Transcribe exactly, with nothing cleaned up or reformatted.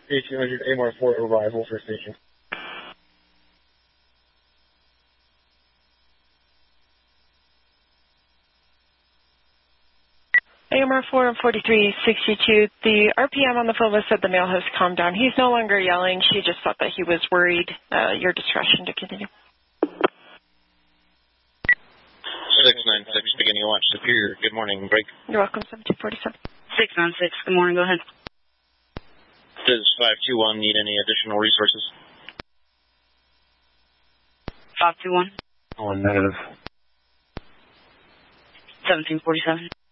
eighteen hundred A M R four arrival for station. A M R four forty-three sixty-two, the R P M on the phone was said the male has calmed down. He's no longer yelling. She just thought that he was worried. Uh, your discretion to continue. six nine six, beginning watch, Superior. Good morning, break. You're welcome, seventeen forty-seven. six nine six, good morning, go ahead. Does five two one need any additional resources? five two one. Oh, negative. seventeen forty-seven.